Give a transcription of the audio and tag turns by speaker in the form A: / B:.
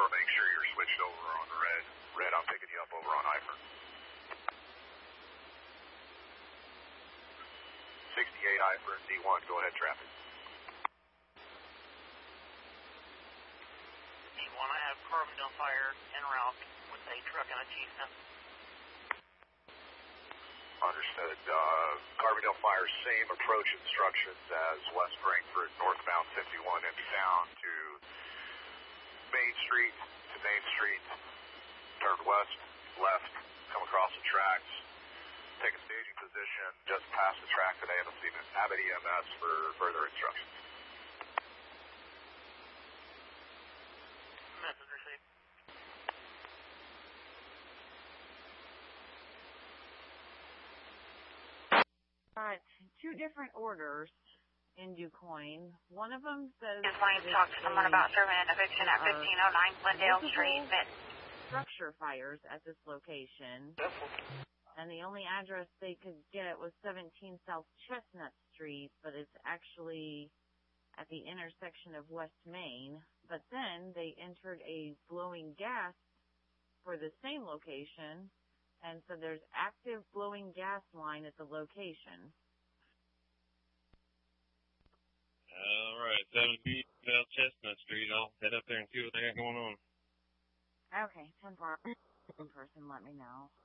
A: to make sure you're switched over on red. Red, I'm picking you up over on Eifert. 68 Eifert, D1, go ahead, traffic.
B: D1, I have Carbondale Fire en route with a truck and a Cessna.
A: Understood. Carbondale Fire, same approach instructions as West Frankfort, northbound 51 inbound to Main Street, turn west, left, come across the tracks, take a staging position just past the track at Abbott EMS for further instructions.
B: Message received.
C: Got two different orders in DuQuoin. One of them says
B: Just wanting to talk to someone about serving an eviction at 1509 Glendale Street.
C: Structure fires at this location. And the only address they could get was 17 South Chestnut Street, but it's actually at the intersection of West Main. But then they entered a blowing gas for the same location, and so there's active blowing gas line at the location.
D: All right, 17 South Chestnut Street. I'll head up there and see what they got going on.
C: Okay, 10-4 in person, let me know.